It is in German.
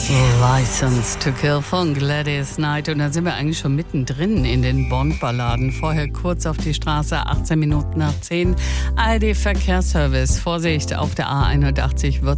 License to Kill von Gladys Knight. Und da sind wir eigentlich schon mittendrin in den Bond-Balladen. Vorher kurz auf die Straße, 18 Minuten nach 10. ARD Verkehrsservice. Vorsicht, auf der A81 wird